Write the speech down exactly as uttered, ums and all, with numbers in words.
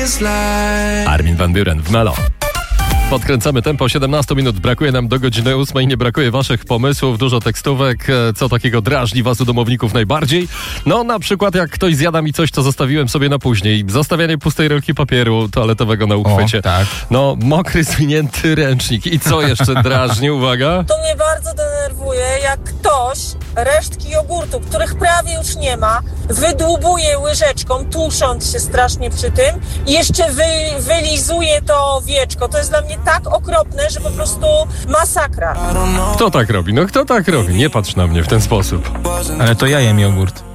Armin van Buuren w Melo. Podkręcamy tempo, siedemnaście minut, brakuje nam do godziny ósmej, nie brakuje waszych pomysłów, dużo tekstówek, co takiego drażni was u domowników najbardziej. No na przykład jak ktoś zjada mi coś, co zostawiłem sobie na później, zostawianie pustej rolki papieru toaletowego na uchwycie. O, tak. No mokry, zwinięty ręcznik i co jeszcze drażni, uwaga? To mnie bardzo denerwuje, jak ktoś resztki jogurtu, których prawie już nie ma, wydłubuje łyżeczką, tusząc się strasznie przy tym i jeszcze wy, wylizuje to wieczko. To jest dla mnie tak okropne, że po prostu masakra. Kto tak robi? No kto tak robi? Nie patrz na mnie w ten sposób. Ale to ja jem jogurt.